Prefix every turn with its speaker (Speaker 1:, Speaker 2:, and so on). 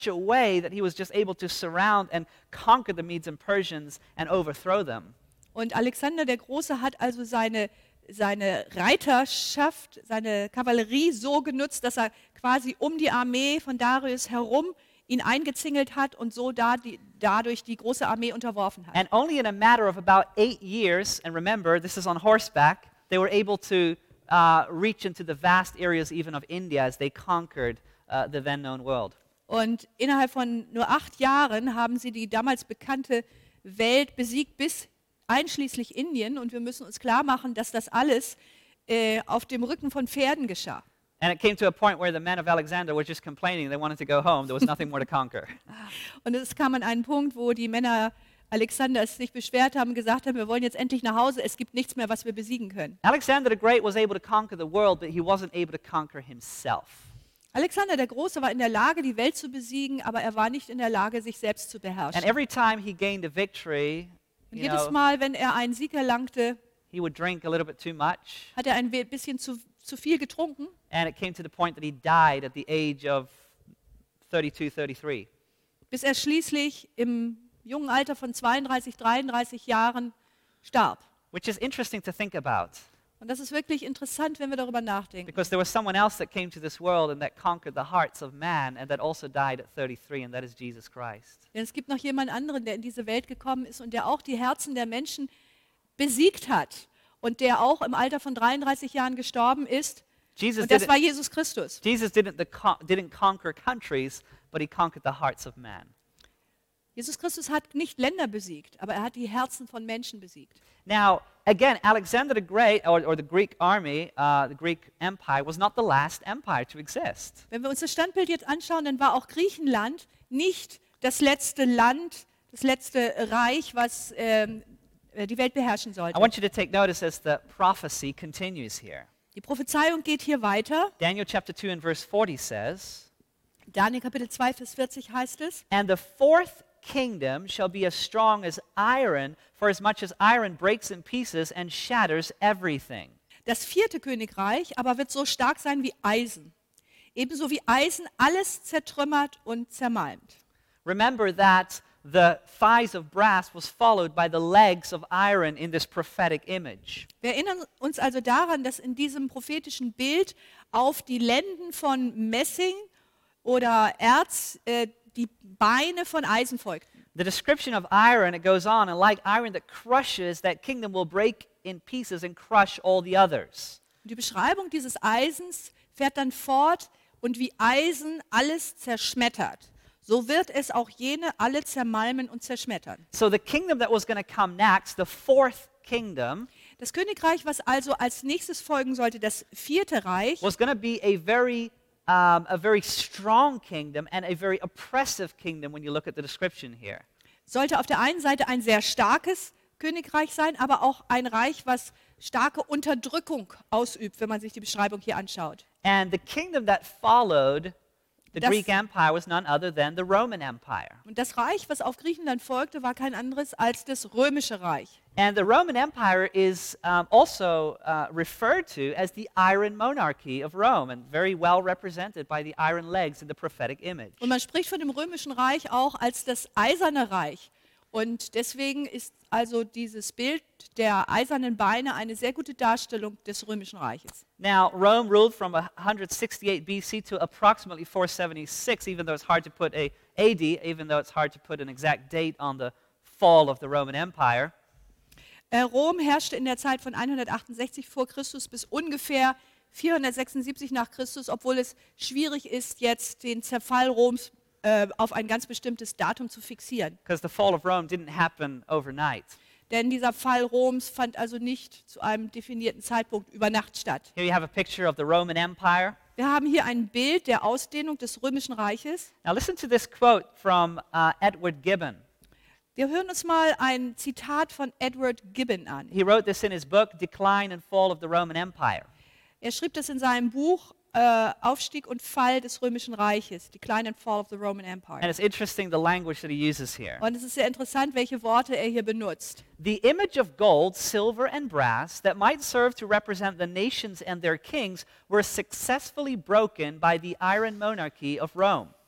Speaker 1: a way that he was just able to surround and conquer the Medes and Persians and overthrow them.
Speaker 2: Und Alexander der Große hat also seine Reiterschaft, seine Kavallerie so genutzt, dass er quasi um die Armee von Darius herum ihn eingezingelt hat und so dadurch die große Armee unterworfen hat.
Speaker 1: And only in a matter of about 8 years, and remember, this is on horseback, they were able to reach into the vast areas even of India as they conquered the then known world.
Speaker 2: Und innerhalb von nur 8 Jahren haben sie die damals bekannte Welt besiegt, bis einschließlich Indien. Und wir müssen uns klar machen, dass das alles auf dem Rücken von Pferden geschah.
Speaker 1: And it came to a point where the men of Alexander were just complaining they wanted to go home. There was nothing more to conquer.
Speaker 2: Und es kam an einen Punkt, wo die Männer Alexanders sich beschwert haben, gesagt haben, wir wollen jetzt endlich nach Hause, es gibt nichts mehr, was wir besiegen können.
Speaker 1: Alexander the Great was able to conquer the world, but he wasn't able to conquer himself.
Speaker 2: Alexander der Große war in der Lage, die Welt zu besiegen, aber er war nicht in der Lage, sich selbst zu
Speaker 1: And
Speaker 2: beherrschen.
Speaker 1: every time he gained a victory,
Speaker 2: Und
Speaker 1: you
Speaker 2: jedes
Speaker 1: know,
Speaker 2: Mal, wenn er einen Sieg erlangte,
Speaker 1: he would drink a little bit too much.
Speaker 2: hat er ein bisschen zu viel getrunken.
Speaker 1: And it came to the point that he died at the age of 32, 33.
Speaker 2: Bis er schließlich im jungen Alter von 32, 33 Jahren starb.
Speaker 1: Which is interesting to think about.
Speaker 2: Und das ist wirklich interessant, wenn wir darüber nachdenken.
Speaker 1: Because there was someone else that came to this world and that conquered the hearts of man and that also died at 33, and that is Jesus Christ.
Speaker 2: Denn es gibt noch jemand anderen, der in diese Welt gekommen ist und der auch die Herzen der Menschen besiegt hat. Und der auch im Alter von 33 Jahren gestorben ist. Und das war Jesus Christus.
Speaker 1: Jesus didn't conquer countries, but he conquered the hearts of man.
Speaker 2: Jesus Christus hat nicht Länder besiegt, aber er hat die Herzen von Menschen besiegt.
Speaker 1: Now, again, Alexander the Great, or the Greek army, the Greek empire, was not the last empire to exist.
Speaker 2: Wenn wir uns das Standbild jetzt anschauen, dann war auch Griechenland nicht das letzte Land, das letzte Reich, was die Welt beherrschen sollte.
Speaker 1: I want you to take notice as the prophecy continues here.
Speaker 2: Die Prophezeiung geht hier weiter.
Speaker 1: Daniel chapter 2 and verse 40 says,
Speaker 2: Daniel Kapitel 2, Vers 40 heißt es,
Speaker 1: "And the fourth kingdom shall be as strong as iron, for as much as iron breaks in pieces and shatters everything."
Speaker 2: das 4. Königreich aber wird so stark sein wie Eisen. Ebenso wie Eisen alles zertrümmert und zermalmt.
Speaker 1: Remember that the thighs of brass was followed by the legs of iron in this prophetic image.
Speaker 2: Wir erinnern uns also daran, dass in diesem prophetischen Bild auf die Lenden von Messing oder Erz die Beine von Eisen folgten.
Speaker 1: The description of iron, it goes on, and like iron that crushes, that kingdom will break in pieces and crush all the others.
Speaker 2: Die Beschreibung dieses Eisens fährt dann fort und wie Eisen alles zerschmettert. So wird es auch jene alle zermalmen und zerschmettern.
Speaker 1: So the kingdom that was going to come next, the fourth kingdom,
Speaker 2: Das Königreich, was also als nächstes folgen sollte, das 4. Reich,
Speaker 1: was going to be a very strong kingdom and a very oppressive kingdom when you look at the description here.
Speaker 2: sollte auf der einen Seite ein sehr starkes Königreich sein, aber auch ein Reich, was starke Unterdrückung ausübt, wenn man sich die Beschreibung hier anschaut.
Speaker 1: And the kingdom that followed the
Speaker 2: Das-
Speaker 1: Greek Empire was none other than the Roman Empire.
Speaker 2: Und das Reich, was auf Griechenland folgte, war kein anderes als das Römische Reich.
Speaker 1: And the Roman Empire is also referred to as the Iron Monarchy of Rome, and very well represented by the iron legs in the prophetic image.
Speaker 2: Und man spricht von dem Römischen Reich auch als das Eiserne Reich. Und deswegen ist also dieses Bild der eisernen Beine eine sehr gute Darstellung des Römischen Reiches.
Speaker 1: Now, Rome ruled from 168 BC to approximately 476, even though it's hard to put a AD, even though it's hard to put an exact date on the fall of the Roman Empire.
Speaker 2: Rom herrschte in der Zeit von 168 vor Christus bis ungefähr 476 nach Christus, obwohl es schwierig ist, jetzt den Zerfall Roms auf ein ganz bestimmtes Datum zu fixieren.
Speaker 1: Because the fall of Rome didn't happen overnight.
Speaker 2: Denn dieser Fall Roms fand also nicht zu einem definierten Zeitpunkt über Nacht statt.
Speaker 1: Here you have a picture of the Roman Empire.
Speaker 2: Wir haben hier ein Bild der Ausdehnung des Römischen Reiches.
Speaker 1: Now listen to this quote from Edward Gibbon.
Speaker 2: Wir hören uns mal ein Zitat von Edward Gibbon an.
Speaker 1: He wrote this in his book, Decline and Fall of the Roman Empire.
Speaker 2: Er schrieb das in seinem Buch Aufstieg und Fall des Römischen Reiches, Decline and Fall of the Roman
Speaker 1: And
Speaker 2: Empire.
Speaker 1: it's interesting the language that he uses here.
Speaker 2: Und es ist sehr interessant, welche Worte er hier benutzt.
Speaker 1: The image of gold, silver, and brass that might serve to represent the nations and their kings were successfully broken by the iron monarchy of Rome.